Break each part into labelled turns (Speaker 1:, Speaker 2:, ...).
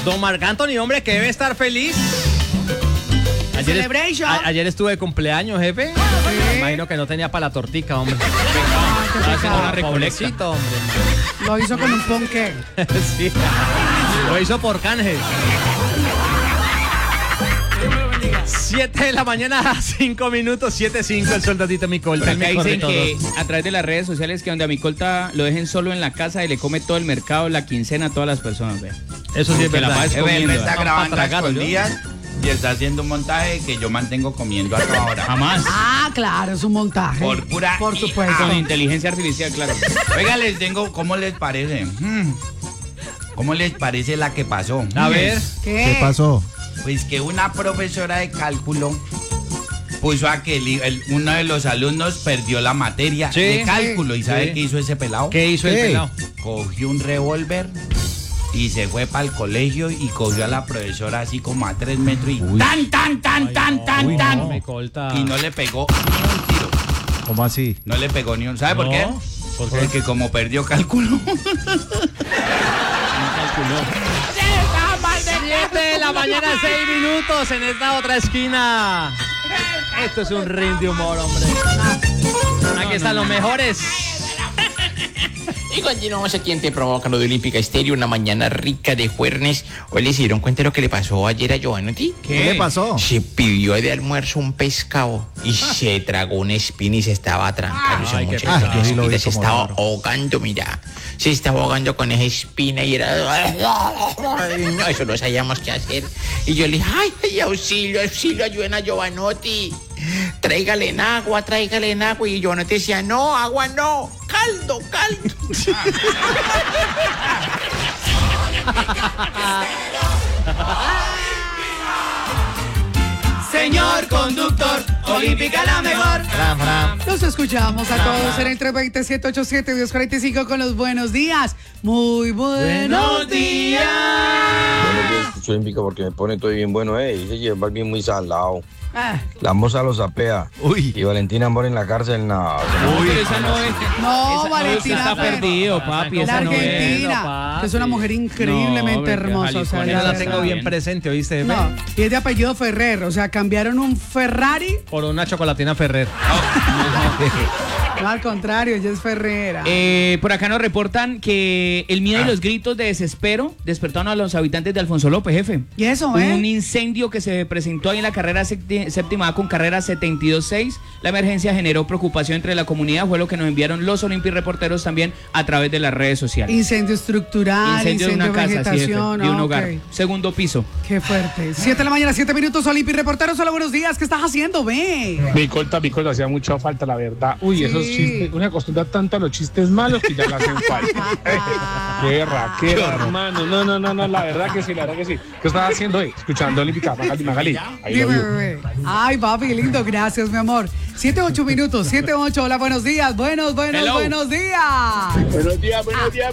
Speaker 1: Don Marc Anthony, hombre, que debe estar feliz. Ayer estuve de cumpleaños, jefe. Me imagino que no tenía para la tortica, hombre. Una recolecita, hombre.
Speaker 2: Lo hizo con un ponqué.
Speaker 1: Sí. Lo hizo por canje. 7 de la mañana, 5 minutos, 7:05, el soldadito Micolta.
Speaker 3: Acá dicen que a través de las redes sociales que donde a Micolta lo dejen solo en la casa y le come todo el mercado, la quincena a todas las personas, ve.
Speaker 1: Eso sí es verdad.
Speaker 4: Él está grabando escondidas y está haciendo un montaje que yo mantengo comiendo a toda hora.
Speaker 3: Jamás.
Speaker 2: Ah, claro, es un montaje.
Speaker 4: Por
Speaker 2: supuesto.
Speaker 3: Con inteligencia artificial, claro.
Speaker 4: Oiga, les tengo, ¿cómo les parece? ¿Cómo les parece la que pasó?
Speaker 1: A ver.
Speaker 5: ¿Qué pasó?
Speaker 4: Pues que una profesora de cálculo puso a que uno de los alumnos perdió la materia de cálculo. ¿Y sabe qué hizo ese pelado?
Speaker 1: ¿Qué hizo el pelado?
Speaker 4: Cogió un revólver y se fue para el colegio y cogió a la profesora así como a 3 metros y tan. Y no le pegó ni un tiro.
Speaker 5: ¿Cómo así?
Speaker 4: No le pegó ni un... ¿Sabe por qué? Porque como perdió cálculo.
Speaker 1: 7 de la mañana, 6 minutos en esta otra esquina. Esto es un ring de humor, hombre. Aquí están los mejores.
Speaker 6: Y continuamos aquí en Te Provoca, lo de Olímpica Estéreo, una mañana rica de jueves. Hoy les dieron cuenta de lo que le pasó ayer a Giovanotti.
Speaker 5: ¿Qué le pasó?
Speaker 6: Se pidió de almuerzo un pescado y se tragó una espina y se estaba trancando ese muchacho.
Speaker 5: yo sí lo vi
Speaker 6: Se
Speaker 5: como
Speaker 6: estaba
Speaker 5: raro.
Speaker 6: ahogando, mira. Se estaba ahogando con esa espina y era... No, eso no sabíamos qué hacer. Y yo le dije, ay, auxilio, ayuden a Giovanotti. Tráigale en agua. Y Giovanotti decía, no, agua no, caldo.
Speaker 1: Señor conductor, Olímpica la mejor.
Speaker 2: Los escuchamos a todos en el 320-787-1045 con los buenos días. Muy buenos días.
Speaker 7: Buenos días, escucho Olímpica porque me pone todo bien bueno, y se lleva bien muy salado.
Speaker 2: Ah,
Speaker 7: La moza lo sapea.
Speaker 5: Uy.
Speaker 7: Y Valentina Amor en la cárcel, no.
Speaker 3: Pero esa no es.
Speaker 2: no, Valentina
Speaker 3: está
Speaker 2: Ferrer.
Speaker 3: perdido, papi.
Speaker 2: La
Speaker 3: Esa no es.
Speaker 2: Argentina,
Speaker 1: papi.
Speaker 2: que es una mujer increíblemente
Speaker 3: No,
Speaker 2: hermosa. O sea,
Speaker 1: Yo
Speaker 2: la
Speaker 1: la
Speaker 2: verdad.
Speaker 1: tengo bien presente, ¿oíste, jefe?
Speaker 2: No, y es de apellido Ferrer, o sea, cambiaron un Ferrari.
Speaker 1: Por una chocolatina Ferrer.
Speaker 2: No, al contrario, ella es Ferrera.
Speaker 3: Por acá nos reportan que el miedo y los gritos de desespero despertaron a los habitantes de Alfonso López, jefe.
Speaker 2: ¿Y eso,
Speaker 3: Un incendio que se presentó ahí en la carrera séptima con carrera 72-6. La emergencia generó preocupación entre la comunidad, fue lo que nos enviaron los Olympic reporteros también a través de las redes sociales.
Speaker 2: Incendio estructural,
Speaker 3: Incendio de una casa, sí, jefe,
Speaker 2: vegetación.
Speaker 3: de un
Speaker 2: ok.
Speaker 3: hogar. Segundo piso.
Speaker 2: Qué fuerte. 7 de la mañana, 7 minutos, Olympic reporteros. Hola, buenos días. ¿Qué estás haciendo? Ve.
Speaker 8: Micolta, hacía mucha falta, la verdad. Uy,
Speaker 2: Sí.
Speaker 8: esos chistes, uno se acostumbra tanto a los chistes malos que ya le hacen falta. Qué raquera, hermano. No, la verdad que sí. ¿Qué estás haciendo ahí? Escuchando Olímpica, Magali. Ahí lo
Speaker 2: Dime,
Speaker 8: vio.
Speaker 2: bebé. Ay, papi, lindo. Gracias, mi amor. 7-8 minutos, 7-8. Hola, buenos días. Buenos días.
Speaker 9: Buenos días.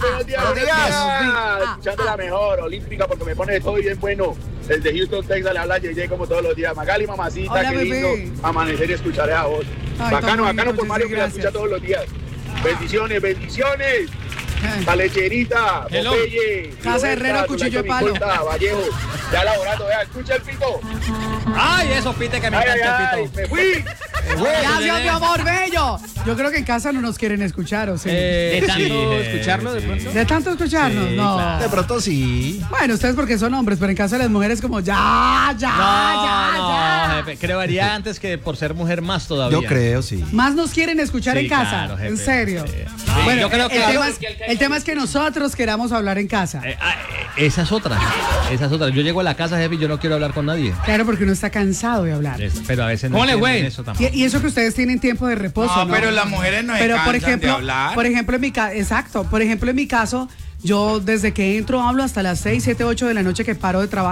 Speaker 2: Ah.
Speaker 9: Escuchando la mejor, Olímpica, porque me pone todo bien bueno. Desde Houston, Texas, le habla JJ como todos los días. Magali, mamacita,
Speaker 2: Hola,
Speaker 9: qué
Speaker 2: bebé.
Speaker 9: lindo amanecer y escuchar a vos.
Speaker 2: Ay,
Speaker 9: Bacano
Speaker 2: tan bonito,
Speaker 9: por Mario,
Speaker 2: JJ,
Speaker 9: que la escucha
Speaker 2: gracias.
Speaker 9: todos los días. Bendiciones. La lecherita,
Speaker 1: Hello.
Speaker 9: Popeye,
Speaker 2: Casa
Speaker 9: Roberta,
Speaker 2: Herrero, cuchillo de palo.
Speaker 9: Micolta, Vallejo, ya laborando, vea, escucha el pito.
Speaker 1: Ay, eso, pite, que me encanta el pito.
Speaker 9: Me fui.
Speaker 2: Gracias, mi amor bello. Yo creo que en casa no nos quieren escuchar, ¿o sí?
Speaker 3: ¿De tanto
Speaker 1: sí,
Speaker 3: escucharlo de pronto?
Speaker 2: ¿De tanto escucharnos?
Speaker 1: Sí,
Speaker 2: no.
Speaker 1: claro.
Speaker 5: De pronto sí.
Speaker 2: Bueno, ustedes porque son hombres, pero en casa de las mujeres como ya.
Speaker 1: No, jefe, creería antes que por ser mujer más todavía.
Speaker 5: Yo creo, sí.
Speaker 2: Más nos quieren escuchar
Speaker 1: Sí,
Speaker 2: en casa.
Speaker 1: claro, jefe,
Speaker 2: en serio.
Speaker 1: sí.
Speaker 2: Bueno,
Speaker 1: Yo creo que
Speaker 2: el tema es que nosotros queramos hablar en casa.
Speaker 1: Esa es otra. Yo llego a la casa, jefe, y yo no quiero hablar con nadie.
Speaker 2: Claro, porque uno está cansado de hablar.
Speaker 1: Pero a veces no
Speaker 3: ¿Cómo le
Speaker 1: entienden
Speaker 3: fue?
Speaker 1: eso tampoco.
Speaker 2: Y eso que ustedes tienen tiempo de reposo, ¿no?
Speaker 4: Pero las mujeres no se
Speaker 2: Pero
Speaker 4: cansan de hablar.
Speaker 2: por ejemplo, en mi caso, exacto. Por ejemplo, en mi caso, yo desde que entro hablo hasta las 6, 7, 8 de la noche que paro de trabajar.